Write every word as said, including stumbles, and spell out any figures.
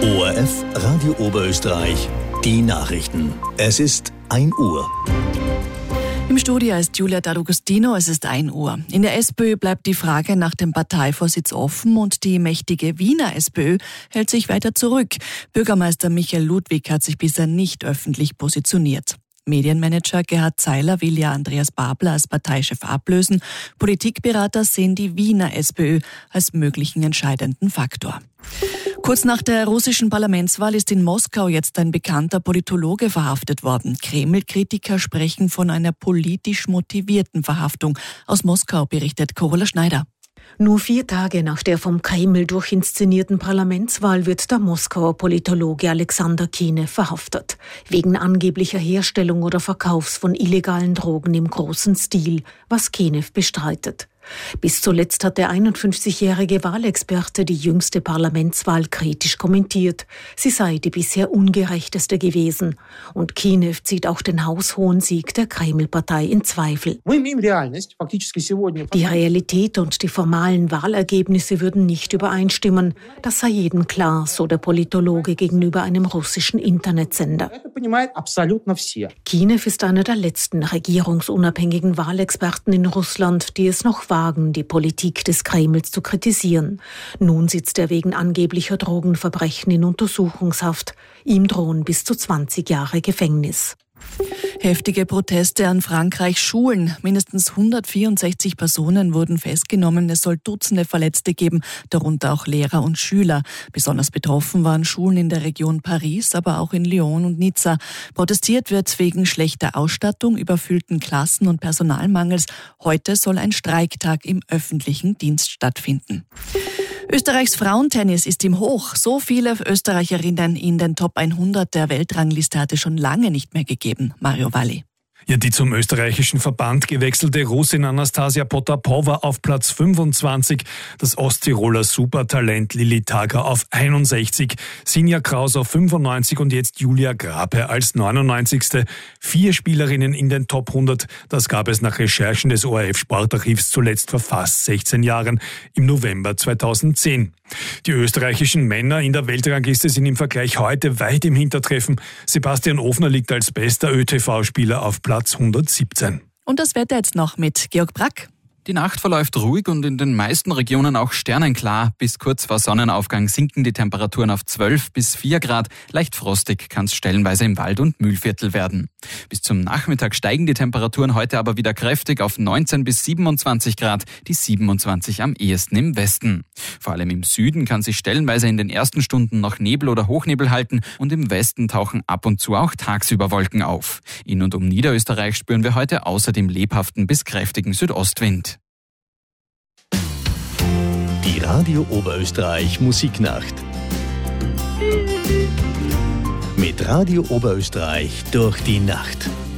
O R F Radio Oberösterreich, die Nachrichten. Es ist ein Uhr. Im Studio ist Julia D'Agostino, es ist ein Uhr. In der SPÖ bleibt die Frage nach dem Parteivorsitz offen und die mächtige Wiener SPÖ hält sich weiter zurück. Bürgermeister Michael Ludwig hat sich bisher nicht öffentlich positioniert. Medienmanager Gerhard Zeiler will ja Andreas Babler als Parteichef ablösen. Politikberater sehen die Wiener SPÖ als möglichen entscheidenden Faktor. Kurz nach der russischen Parlamentswahl ist in Moskau jetzt ein bekannter Politologe verhaftet worden. Kreml-Kritiker sprechen von einer politisch motivierten Verhaftung. Aus Moskau berichtet Carola Schneider. Nur vier Tage nach der vom Kreml durchinszenierten Parlamentswahl wird der Moskauer Politologe Alexander Kinew verhaftet. Wegen angeblicher Herstellung oder Verkaufs von illegalen Drogen im großen Stil, was Kinew bestreitet. Bis zuletzt hat der einundfünfzigjährige Wahlexperte die jüngste Parlamentswahl kritisch kommentiert. Sie sei die bisher ungerechteste gewesen. Und Kinew zieht auch den haushohen Sieg der Kreml-Partei in Zweifel. Die Realität und die formalen Wahlergebnisse würden nicht übereinstimmen. Das sei jedem klar, so der Politologe gegenüber einem russischen Internetsender. Kinew ist einer der letzten regierungsunabhängigen Wahlexperten in Russland, die es noch wagen, die Politik des Kremls zu kritisieren. Nun sitzt er wegen angeblicher Drogenverbrechen in Untersuchungshaft. Ihm drohen bis zu zwanzig Jahre Gefängnis. Heftige Proteste an Frankreichs Schulen. Mindestens hundertvierundsechzig Personen wurden festgenommen. Es soll Dutzende Verletzte geben, darunter auch Lehrer und Schüler. Besonders betroffen waren Schulen in der Region Paris, aber auch in Lyon und Nizza. Protestiert wird wegen schlechter Ausstattung, überfüllten Klassen und Personalmangels. Heute soll ein Streiktag im öffentlichen Dienst stattfinden. Österreichs Frauentennis ist im Hoch. So viele Österreicherinnen in den Top hundert der Weltrangliste hatte schon lange nicht mehr gegeben. Mario Valli. Ja, die zum österreichischen Verband gewechselte Russin Anastasia Potapova auf Platz fünfundzwanzig, das Osttiroler Supertalent Lilly Tager auf einundsechzig, Sinja Kraus auf fünfundneunzig und jetzt Julia Grape als neunundneunzigste Vier Spielerinnen in den Top hundert, das gab es nach Recherchen des O R F-Sportarchivs zuletzt vor fast sechzehn Jahren, im November zweitausendzehn. Die österreichischen Männer in der Weltrangliste sind im Vergleich heute weit im Hintertreffen. Sebastian Ofner liegt als bester Ö T V-Spieler auf Platz hundertsiebzehn. Und das Wetter jetzt noch mit Georg Brack. Die Nacht verläuft ruhig und in den meisten Regionen auch sternenklar. Bis kurz vor Sonnenaufgang sinken die Temperaturen auf zwölf bis vier Grad. Leicht frostig kann es stellenweise im Wald- und Mühlviertel werden. Bis zum Nachmittag steigen die Temperaturen heute aber wieder kräftig auf neunzehn bis siebenundzwanzig Grad, die siebenundzwanzig am ehesten im Westen. Vor allem im Süden kann sich stellenweise in den ersten Stunden noch Nebel oder Hochnebel halten und im Westen tauchen ab und zu auch tagsüber Wolken auf. In und um Niederösterreich spüren wir heute außerdem lebhaften bis kräftigen Südostwind. Die Radio Oberösterreich Musiknacht. Mit Radio Oberösterreich durch die Nacht.